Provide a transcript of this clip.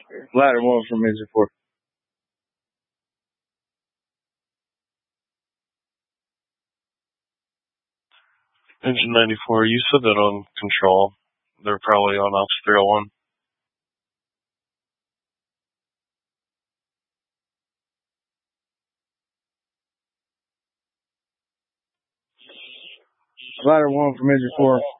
Ladder 1 from engine 4. Engine 94, you said that on control. They're probably on ops 301. Ladder 1 from engine 4.